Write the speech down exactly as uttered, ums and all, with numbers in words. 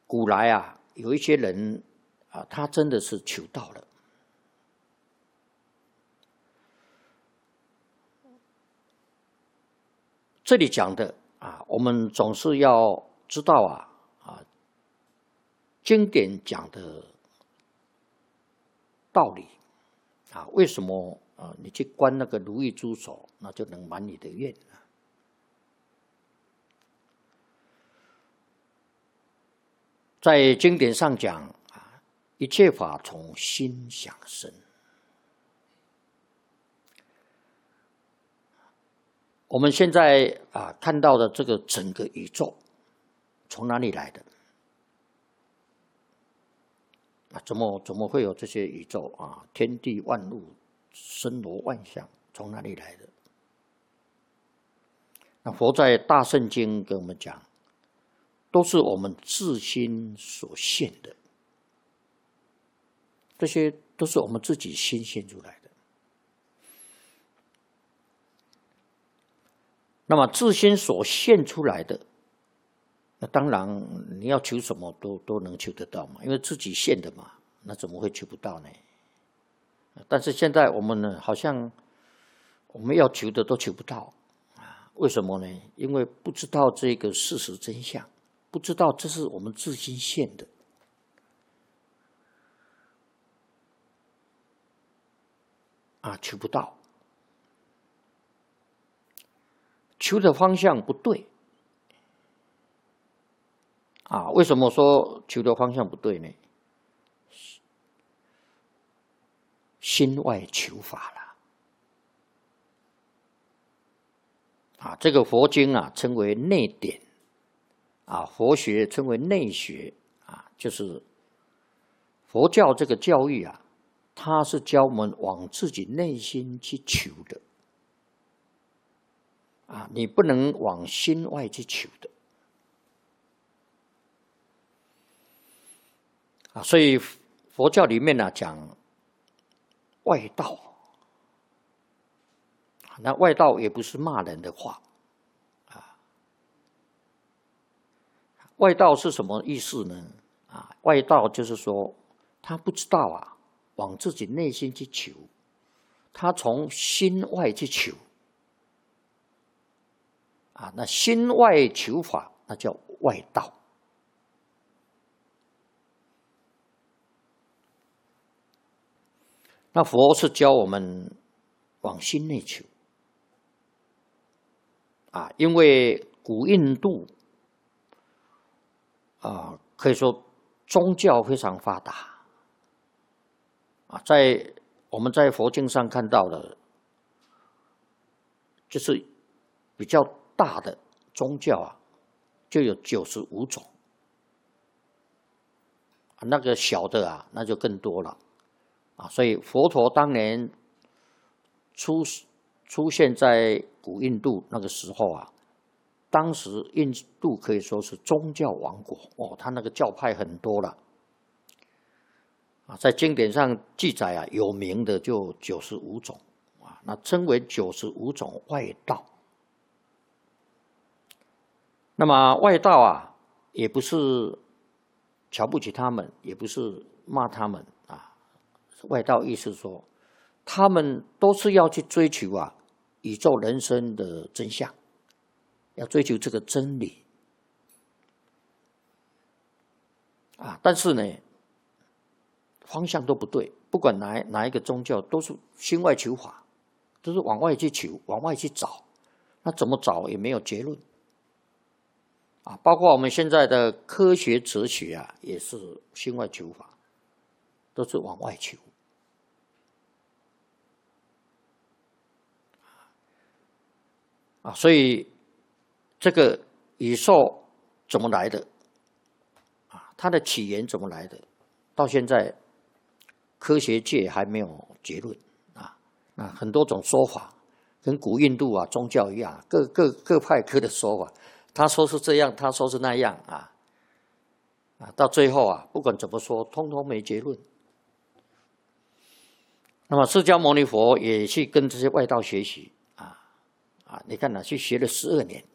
古来啊，有一些人啊，他真的是求道了。这里讲的啊，我们总是要知道啊啊，经典讲的道理啊，为什么啊你去观那个如意珠手，那就能满你的愿呢？在经典上讲啊，一切法从心想生。我们现在啊看到的这个整个宇宙，从哪里来的？啊，怎么怎么会有这些宇宙啊？天地万物，森罗万象，从哪里来的？那佛在大圣经跟我们讲，都是我们自心所现的，这些都是我们自己心现出来的。那么自心所现出来的，那当然你要求什么都都能求得到嘛，因为自己现的嘛，那怎么会求不到呢？但是现在我们呢，好像我们要求的都求不到啊？为什么呢？因为不知道这个事实真相，不知道这是我们自心现的。啊，求不到。求的方向不对啊？为什么说求的方向不对呢？心外求法了啊！这个佛经啊，称为内典啊，佛学称为内学啊，就是佛教这个教育啊，它是教我们往自己内心去求的。啊，你不能往心外去求的啊！所以佛教里面呢、啊、讲外道，那外道也不是骂人的话啊。外道是什么意思呢？啊，外道就是说他不知道啊，往自己内心去求，他从心外去求。啊，那心外求法，那叫外道。那佛是教我们往心内求啊，因为古印度啊，可以说宗教非常发达啊，在我们在佛经上看到的，就是比较大的宗教啊，就有九十五种，那个小的啊，那就更多了啊。所以佛陀当年出出现在古印度那个时候啊，当时印度可以说是宗教王国哦，他那个教派很多了啊，在经典上记载啊，有名的就九十五种啊，那称为九十五种外道。那么外道啊，也不是瞧不起他们，也不是骂他们啊。外道意思说，他们都是要去追求啊宇宙人生的真相，要追求这个真理啊。但是呢，方向都不对，不管哪哪一个宗教，都是心外求法，都是往外去求，往外去找。那怎么找也没有结论。啊，包括我们现在的科学哲学啊，也是心外求法，都是往外求。啊，所以这个宇宙怎么来的？啊，它的起源怎么来的？到现在科学界还没有结论啊。那很多种说法，跟古印度啊宗教一样，各各各派各的说法。他说是这样，他说是那样啊，啊，到最后啊，不管怎么说，通通没结论。那么释迦牟尼佛也去跟这些外道学习啊啊，你看呢、啊，去学了十二年